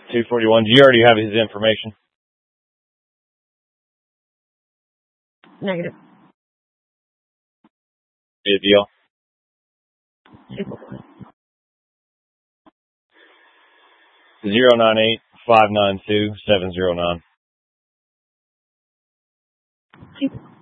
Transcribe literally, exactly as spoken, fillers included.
two forty-one. Do you already have his information? Negative. Good deal. Zero nine eight five nine two seven zero nine.